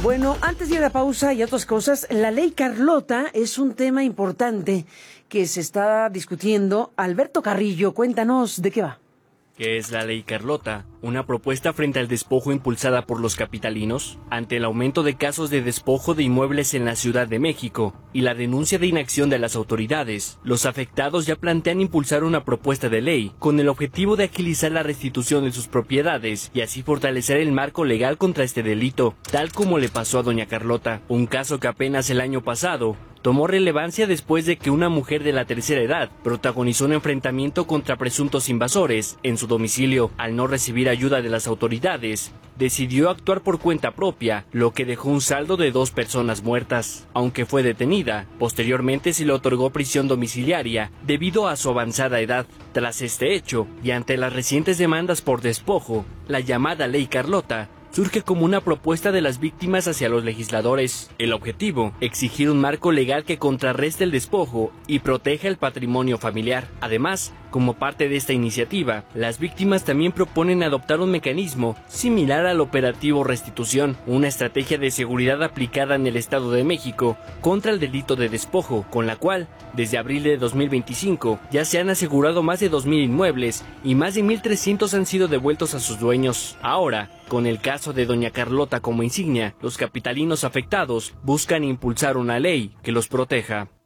Bueno, antes de ir a la pausa y otras cosas, la ley Carlota es un tema importante que se está discutiendo. Alberto Carrillo, cuéntanos de qué va. ¿Qué es la ley Carlota? ¿Una propuesta frente al despojo impulsada por los capitalinos? Ante el aumento de casos de despojo de inmuebles en la Ciudad de México y la denuncia de inacción de las autoridades, los afectados ya plantean impulsar una propuesta de ley con el objetivo de agilizar la restitución de sus propiedades y así fortalecer el marco legal contra este delito, tal como le pasó a doña Carlota, un caso que apenas el año pasado tomó relevancia después de que una mujer de la tercera edad protagonizó un enfrentamiento contra presuntos invasores en su domicilio. Al no recibir ayuda de las autoridades, decidió actuar por cuenta propia, lo que dejó un saldo de 2 personas muertas. Aunque fue detenida, posteriormente se le otorgó prisión domiciliaria debido a su avanzada edad. Tras este hecho, y ante las recientes demandas por despojo, la llamada Ley Carlota surge como una propuesta de las víctimas hacia los legisladores. El objetivo, exigir un marco legal que contrarreste el despojo y proteja el patrimonio familiar. Además, como parte de esta iniciativa, las víctimas también proponen adoptar un mecanismo similar al operativo Restitución, una estrategia de seguridad aplicada en el Estado de México contra el delito de despojo, con la cual, desde abril de 2025, ya se han asegurado más de 2,000 inmuebles y más de 1,300 han sido devueltos a sus dueños. Ahora, con el caso de doña Carlota como insignia, los capitalinos afectados buscan impulsar una ley que los proteja.